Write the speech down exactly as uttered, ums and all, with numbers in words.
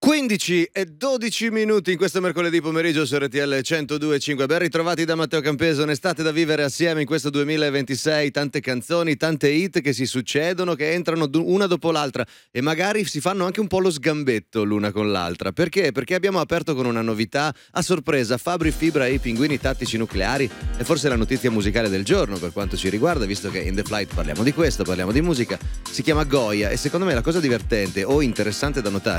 quindici e dodici minuti in questo mercoledì pomeriggio su R T L centodue e cinque. Ben ritrovati da Matteo Campese, un'estate da vivere assieme in questo duemilaventisei, tante canzoni, tante hit che si succedono, che entrano una dopo l'altra e magari si fanno anche un po' lo sgambetto l'una con l'altra. Perché? Perché abbiamo aperto con una novità a sorpresa, Fabri Fibra e i pinguini tattici nucleari, e forse la notizia musicale del giorno per quanto ci riguarda, visto che in The Flight parliamo di questo, parliamo di musica. Si chiama Goya e secondo me la cosa divertente o interessante da notare